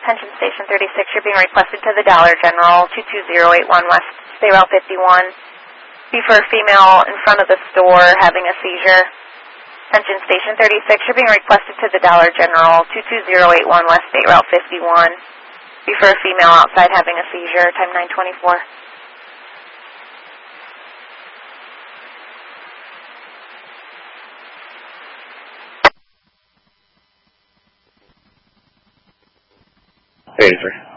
Attention Station 36, you're being requested to the Dollar General, 22081 West State Route 51. Be for a female in front of the store having a seizure. Attention Station 36, you're being requested to the Dollar General, 22081 West State Route 51. Be for a female outside having a seizure, time 924. Hey, sir.